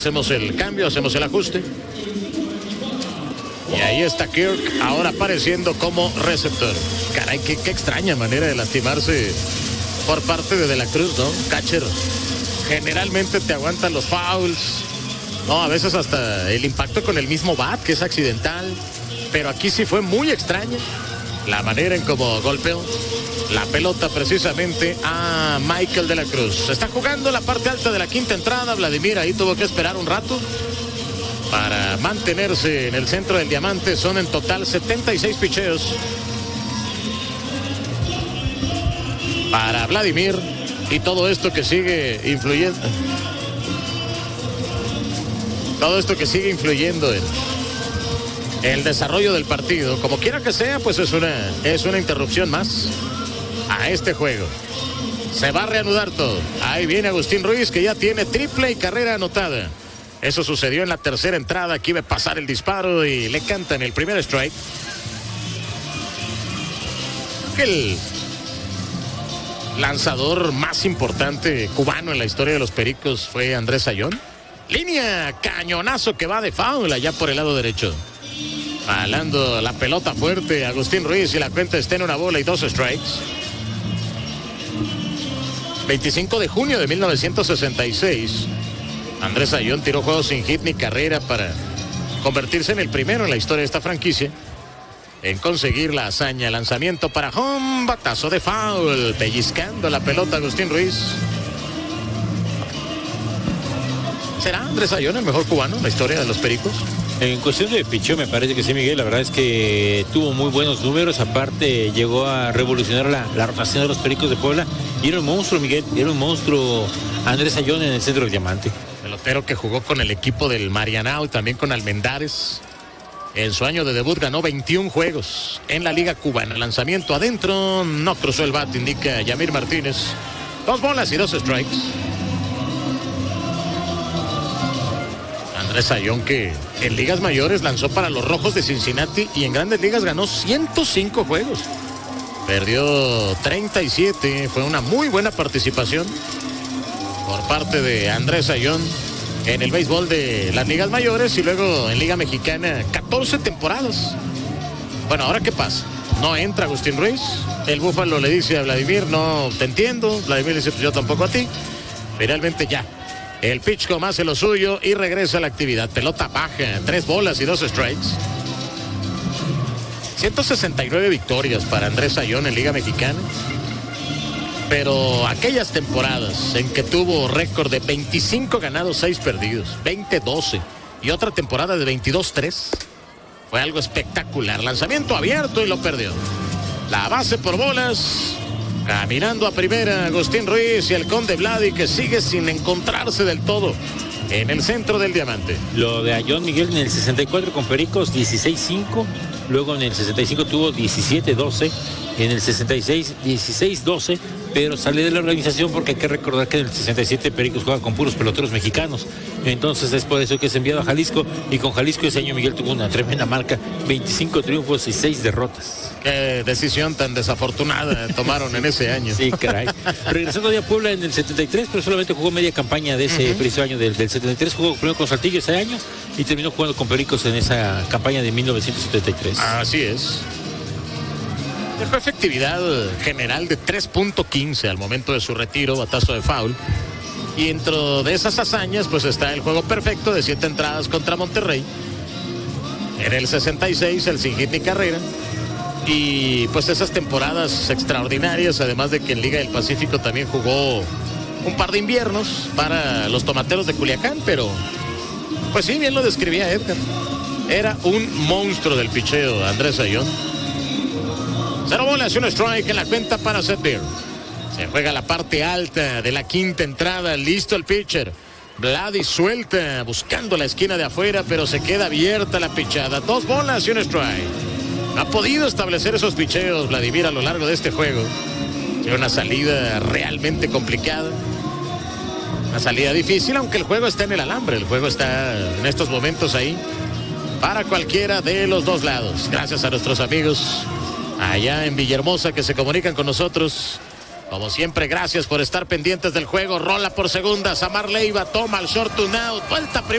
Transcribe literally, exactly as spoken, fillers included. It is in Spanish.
Hacemos el cambio, hacemos el ajuste. Y ahí está Kirk, ahora apareciendo como receptor. Caray, qué, qué extraña manera de lastimarse por parte de De la Cruz, ¿no? Catcher generalmente te aguantan los fouls. No, a veces hasta el impacto con el mismo bat, que es accidental. Pero aquí sí fue muy extraña la manera en cómo golpeó la pelota precisamente a Michael De la Cruz. Está jugando la parte alta de la quinta entrada. Vladimir ahí tuvo que esperar un rato para mantenerse en el centro del diamante. Son en total setenta y seis picheos para Vladimir. Y todo esto que sigue influyendo. Todo esto que sigue influyendo en el desarrollo del partido. Como quiera que sea, pues es una, es una interrupción más a este juego. Se va a reanudar todo. Ahí viene Agustín Ruiz, que ya tiene triple y carrera anotada. Eso sucedió en la tercera entrada. Aquí va a pasar el disparo y le cantan el primer strike. El lanzador más importante cubano en la historia de los Pericos fue Andrés Ayón. Línea, cañonazo que va de foul allá por el lado derecho. Jalando la pelota fuerte Agustín Ruiz y la cuenta está en una bola y dos strikes. veinticinco de junio de mil novecientos sesenta y seis. Andrés Ayón tiró juegos sin hit ni carrera para convertirse en el primero en la historia de esta franquicia en conseguir la hazaña. Lanzamiento para home, batazo de foul, pellizcando la pelota Agustín Ruiz. ¿Será Andrés Ayón el mejor cubano en la historia de los Pericos? En cuestión de picheo me parece que sí, Miguel. La verdad es que tuvo muy buenos números. Aparte llegó a revolucionar la, la rotación de los Pericos de Puebla. Y era un monstruo, Miguel. Era un monstruo Andrés Ayón en el centro del diamante. Pelotero que jugó con el equipo del Marianao y también con Almendares. En su año de debut ganó veintiún juegos en la Liga Cubana. Lanzamiento adentro, no cruzó el bat, indica Yamir Martínez. Dos bolas y dos strikes. Andrés Ayón, que en ligas mayores lanzó para los Rojos de Cincinnati y en grandes ligas ganó ciento cinco juegos. Perdió treinta y siete. Fue una muy buena participación por parte de Andrés Ayón en el béisbol de las ligas mayores y luego en Liga Mexicana catorce temporadas. Bueno, ¿ahora qué pasa? No entra Agustín Ruiz. El Búfalo le dice a Vladimir, no te entiendo. Vladimir le dice, pues yo tampoco a ti. Finalmente ya. El pitchcom hace lo suyo y regresa a la actividad. Pelota baja, tres bolas y dos strikes. ciento sesenta y nueve victorias para Andrés Ayón en Liga Mexicana. Pero aquellas temporadas en que tuvo récord de veinticinco ganados, seis perdidos, veinte doce y otra temporada de veintidós tres, fue algo espectacular. Lanzamiento abierto y lo perdió. La base por bolas. Caminando a primera Agustín Ruiz y el Conde Vladi, que sigue sin encontrarse del todo en el centro del diamante. Lo de Ayón, Miguel, en el sesenta y cuatro con Pericos dieciséis cinco, luego en el sesenta y cinco tuvo diecisiete doce, en el sesenta y seis dieciséis doce, pero sale de la organización porque hay que recordar que en el sesenta y siete Pericos juega con puros peloteros mexicanos. Entonces es por eso que es enviado a Jalisco, y con Jalisco ese año Miguel tuvo una tremenda marca, veinticinco triunfos y seis derrotas. Qué decisión tan desafortunada tomaron en ese año. Sí, caray. Regresando a Puebla en el setenta y tres, pero solamente jugó media campaña de ese uh-huh. preciso año del, del setenta y tres. Jugó primero con Saltillo ese año y terminó jugando con Pericos en esa campaña de mil novecientos setenta y tres. Así es. Dejó efectividad general de tres punto quince al momento de su retiro, batazo de foul. Y dentro de esas hazañas, pues está el juego perfecto de siete entradas contra Monterrey. En el sesenta y seis, el sin hit ni carrera. Y pues esas temporadas extraordinarias, además de que en Liga del Pacífico también jugó un par de inviernos para los Tomateros de Culiacán, pero pues sí, bien lo describía Edgar. Era un monstruo del picheo Andrés Ayón. Cero bolas y un strike en la cuenta para Seth Beer. Se juega la parte alta de la quinta entrada, listo el pitcher. Vladi suelta, buscando la esquina de afuera, pero se queda abierta la pichada. Dos bolas y un strike. Ha podido establecer esos picheos Vladimir a lo largo de este juego. Tiene una salida realmente complicada. Una salida difícil, aunque el juego está en el alambre. El juego está en estos momentos ahí para cualquiera de los dos lados. Gracias a nuestros amigos allá en Villahermosa que se comunican con nosotros. Como siempre, gracias por estar pendientes del juego. Rola por segunda, Samar Leiva toma el short to now. Vuelta primera.